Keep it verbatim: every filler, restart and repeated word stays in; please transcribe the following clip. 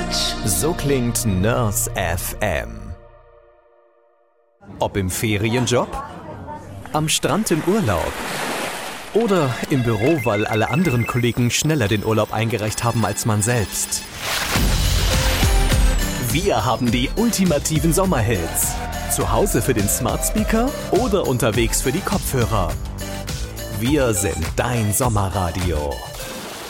Quatsch. So klingt Nurse F M. Ob im Ferienjob, am Strand im Urlaub oder im Büro, weil alle anderen Kollegen schneller den Urlaub eingereicht haben als man selbst. Wir haben die ultimativen Sommerhits. Zu Hause für den Smart Speaker oder unterwegs für die Kopfhörer. Wir sind dein Sommerradio.